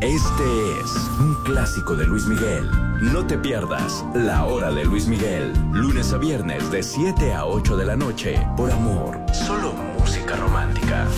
Este es un clásico de Luis Miguel. No te pierdas La Hora de Luis Miguel. Lunes a viernes de 7 a 8 de la noche. Por amor, solo música romántica.